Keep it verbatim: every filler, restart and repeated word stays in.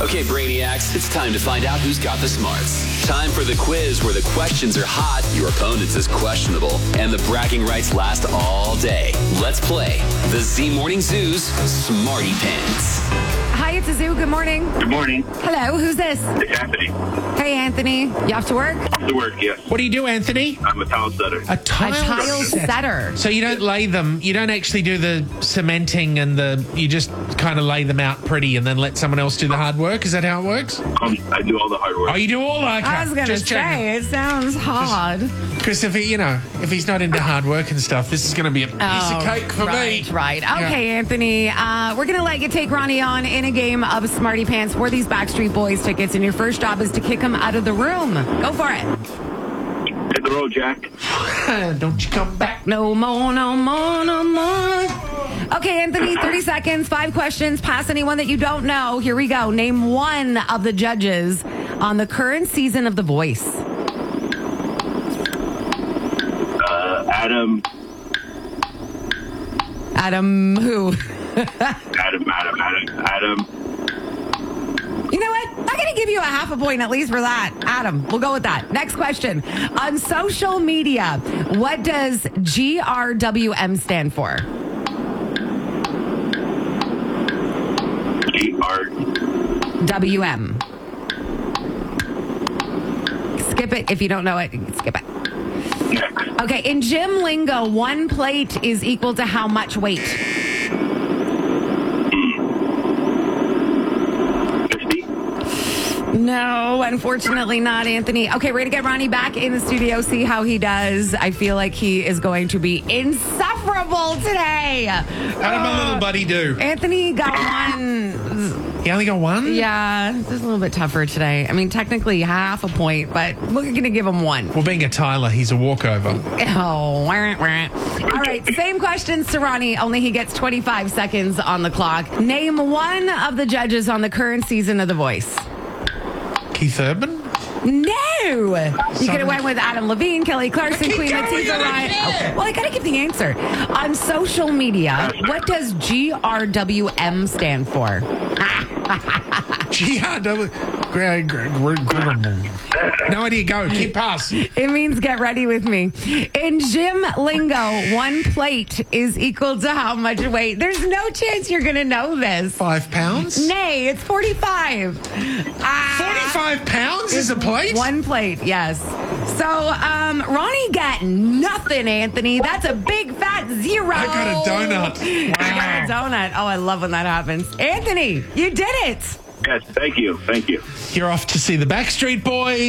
Okay, Brainiacs, it's time to find out who's got the smarts. Time for the quiz where the questions are hot, your opponent's is questionable, and the bragging rights last all day. Let's play the Z Morning Zoo's Smarty Pants. Hi, it's a Zoo. Good morning. Good morning. Hello, who's this? It's Anthony. Hey, Anthony. You off to work? Off to work, yes. What do you do, Anthony? I'm a tile setter. A tile, A tile setter. So you don't lay them, you don't actually do the cementing and the, you just kind of lay them out pretty and then let someone else do the hard work? Is that how it works? Um, I do all the hard work. Oh, you do all that? I was going to say, it sounds hard. Because if he, you know, if he's not into hard work and stuff, this is going to be a piece Oh, of cake for right, me. Right, Okay, Yeah. Anthony, uh, we're going to let you take Ronnie on in a game of Smarty Pants for these Backstreet Boys tickets, and your first job is to kick him out of the room. Go for it. Hit the road, Jack. Don't you come back. No more, no more, no more. Okay, Anthony, thirty seconds, five questions. Pass anyone that you don't know. Here we go. Name one of the judges on the current season of The Voice. Uh, Adam. Adam who? Adam, Adam, Adam, Adam. You know what? I'm going to give you a half a point at least for that. Adam, we'll go with that. Next question. On social media, what does G R W M stand for? G R. W M. Skip it if you don't know it. Skip it. Next. Okay, in gym lingo, one plate is equal to how much weight? fifty. No, unfortunately not, Anthony. Okay, we're going to get Ronnie back in the studio, see how he does. I feel like he is going to be insufferable today. How did my little buddy do? Anthony got one. He only got one? Yeah, this is a little bit tougher today. I mean, technically half a point, but we're going to give him one. Well, being a Tyler, he's a walkover. Oh, wah, wah. All right, same questions to Ronnie, only he gets twenty-five seconds on the clock. Name one of the judges on the current season of The Voice. Keith Urban? No! You could have went with Adam Levine, Kelly Clarkson, keep Queen going, Latifah, I Ryan. can't. Okay. Well, I got to give the answer. On social media, what does G R W M stand for? G R W. Greg, Greg, Greg, Greg. No idea. Go. Keep pass. It means get ready with me. In gym lingo, one plate is equal to how much weight? There's no chance you're going to know this. Five pounds? Nay, it's forty-five. Ah, forty-five pounds is a plate? One plate, yes. So, um, Ronnie got nothing, Anthony. That's a big fat zero. I got a donut. I got a donut. Oh, I love when that happens. Anthony, you did it. Yes, thank you. Thank you. You're off to see the Backstreet Boys.